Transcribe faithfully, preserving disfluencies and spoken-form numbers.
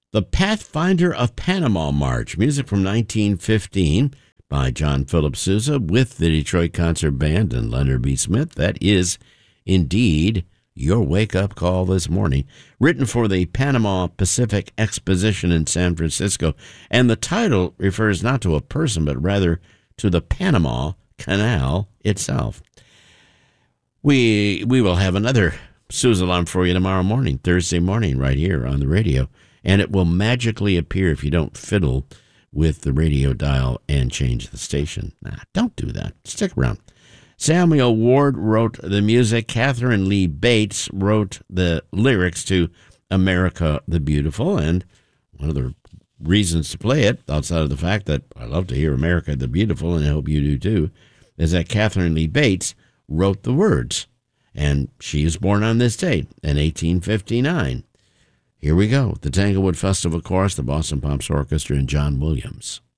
The Pathfinder of Panama March, music from nineteen fifteen by John Philip Sousa with the Detroit Concert Band and Leonard B. Smith. That is indeed your wake-up call this morning, written for the Panama Pacific Exposition in San Francisco. And the title refers not to a person, but rather to the Panama Canal itself. We we will have another Sousa alarm for you tomorrow morning, Thursday morning, right here on the radio. And it will magically appear if you don't fiddle with the radio dial and change the station. Nah, don't do that. Stick around. Samuel Ward wrote the music. Catherine Lee Bates wrote the lyrics to America the Beautiful. And one of the reasons to play it, outside of the fact that I love to hear America the Beautiful, and I hope you do too, is that Catherine Lee Bates wrote the words. And she was born on this date in eighteen fifty-nine. Here we go. The Tanglewood Festival Chorus, the Boston Pops Orchestra, and John Williams.